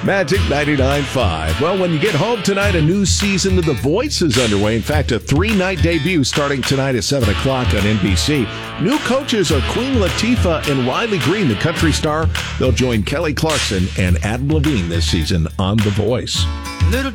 Magic 99.5. Well, when you get home tonight, a new season of The Voice is underway. In fact, a 3-night debut starting tonight at 7 o'clock on NBC. New coaches are Queen Latifah and Riley Green, the country star. They'll join Kelly Clarkson and Adam Levine this season on The Voice. Little